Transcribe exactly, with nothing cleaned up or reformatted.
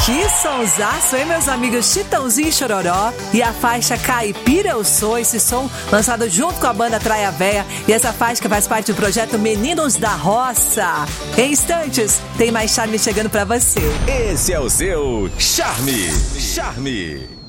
Que sonsaço, hein, meus amigos? Chitãozinho e Chororó e a faixa Caipira Eu Sou, esse som lançado junto com a banda Traia Véia, e essa faixa que faz parte do projeto Meninos da Roça. Em instantes, tem mais charme chegando pra você. Esse é o seu Charme. Charme.